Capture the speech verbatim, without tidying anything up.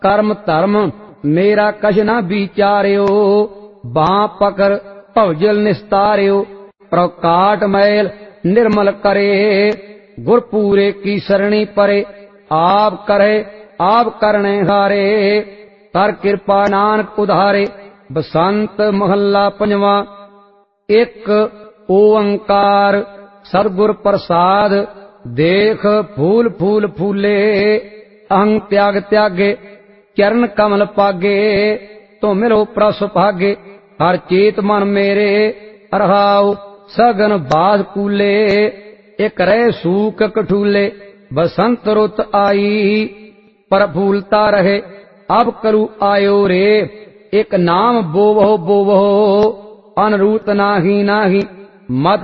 कर्म धर्म मेरा कछ न विचार्यो, बाँ पकर भवजल निस्तार्यो, प्रकाट मैल निर्मल करे, गुर पूरे की सरणी परे, आप करे आप करने हारे, कर कृपा नानक उधारे। बसंत महला पंजवा। एक ओंकार सतगुर प्रसाद, देख फूल फूल फूले, अहं त्याग त्यागे, चरण कमल पागे, तो मिलो प्रस भागे, हर चेत मन मेरे, अरहाओ सगन बाज कूले, एक रह सूक कठूले, बसंत रुत आई, प्रफुलता रहे, अब करू आयो रे, एक नाम बोवहो बोवहो, अनरूत नाही नाही, मत